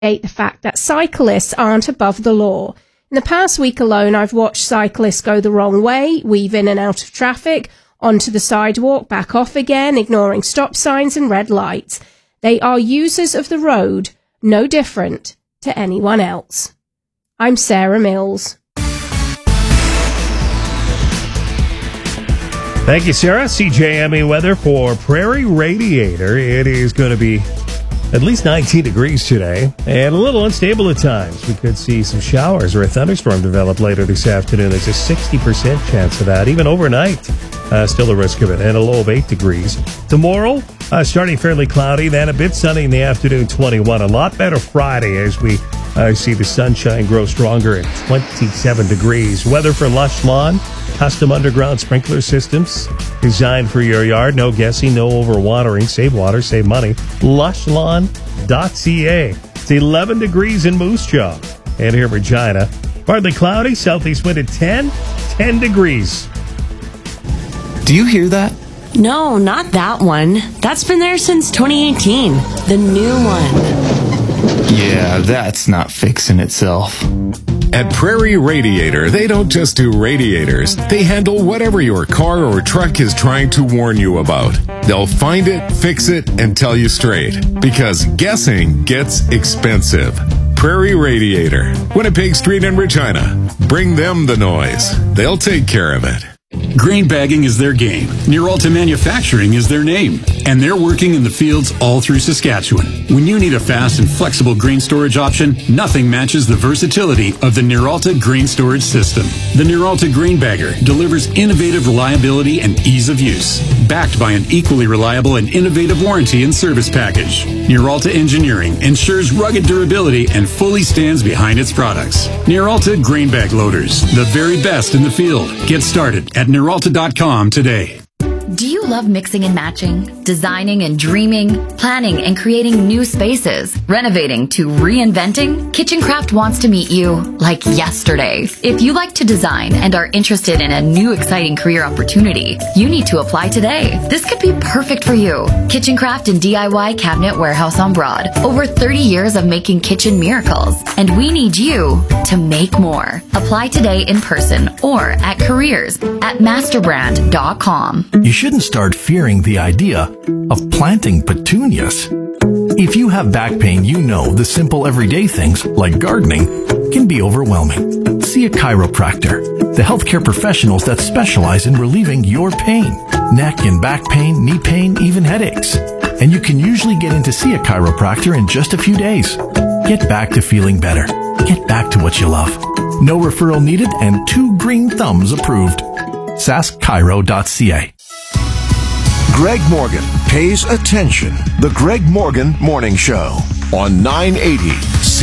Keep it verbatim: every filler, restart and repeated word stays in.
The fact that cyclists aren't above the law. In the past week alone, I've watched cyclists go the wrong way, weave in and out of traffic, onto the sidewalk, back off again, ignoring stop signs and red lights. They are users of the road, no different to anyone else. I'm Sarah Mills. Thank you, Sarah. C J M E weather for Prairie Radiator. It is going to be at least nineteen degrees today, and a little unstable at times. We could see some showers or a thunderstorm develop later this afternoon. There's a sixty percent chance of that, even overnight. Uh, still a risk of it, and a low of eight degrees. Tomorrow, uh, starting fairly cloudy, then a bit sunny in the afternoon, twenty-one. A lot better Friday as we uh, see the sunshine grow stronger at twenty-seven degrees. Weather for Lush Lawn, custom underground sprinkler systems designed for your yard. No guessing, no overwatering. Save water, save money. lush lawn dot c a. It's eleven degrees in Moose Jaw. And here in Regina, partly cloudy, southeast wind at ten, ten degrees. Do you hear that? No, not that one. That's been there since twenty eighteen. The new one. Yeah, that's not fixing itself. At Prairie Radiator, they don't just do radiators. They handle whatever your car or truck is trying to warn you about. They'll find it, fix it, and tell you straight. Because guessing gets expensive. Prairie Radiator, Winnipeg Street in Regina. Bring them the noise. They'll take care of it. Grain bagging is their game. Nearalta Manufacturing is their name. And they're working in the fields all through Saskatchewan. When you need a fast and flexible grain storage option, nothing matches the versatility of the Nearalta Grain Storage System. The Nearalta Grain Bagger delivers innovative reliability and ease of use, backed by an equally reliable and innovative warranty and service package. Nearalta Engineering ensures rugged durability and fully stands behind its products. Nearalta Grain Bag Loaders, the very best in the field. Get started at Nearalta dot com today. Do you love mixing and matching, designing and dreaming, planning and creating new spaces, renovating to reinventing? Kitchencraft wants to meet you like yesterday. If you like to design and are interested in a new exciting career opportunity, you need to apply today. This could be perfect for you. Kitchencraft and D I Y Cabinet Warehouse on Broad. Over thirty years of making kitchen miracles. And we need you to make more. Apply today in person or at careers at masterbrand dot com. You shouldn't start fearing the idea of planting petunias. If you have back pain, you know the simple everyday things like gardening can be overwhelming. See a chiropractor, the healthcare professionals that specialize in relieving your pain, neck and back pain, knee pain, even headaches. And you can usually get in to see a chiropractor in just a few days. Get back to feeling better. Get back to what you love. No referral needed and two green thumbs approved. sask chiro dot c a. Greg Morgan pays attention. The Greg Morgan Morning Show on nine eighty